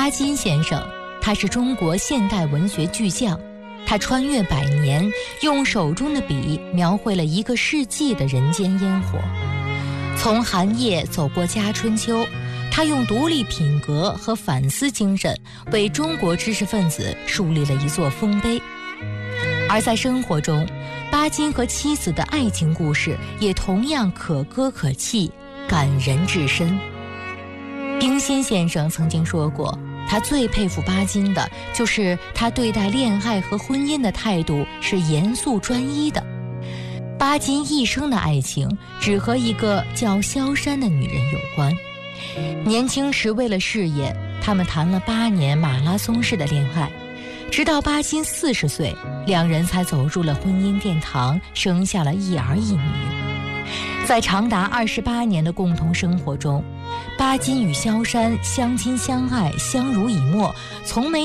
巴金先生，他是中国现代文学巨匠，他穿越百年，用手中的笔描绘了一个世纪的人间烟火。从寒夜走过家春秋，他用独立品格和反思精神为中国知识分子树立了一座丰碑。而在生活中，巴金和妻子的爱情故事也同样可歌可泣，感人至深。冰心先生曾经说过，他最佩服巴金的就是他对待恋爱和婚姻的态度是严肃专一的。巴金一生的爱情只和一个叫萧珊的女人有关。年轻时为了事业，他们谈了8年马拉松式的恋爱，直到巴金40岁，两人才走入了婚姻殿堂，生下了一儿一女。在长达28年的共同生活中，巴金与萧珊相亲相爱，相濡以沫，从没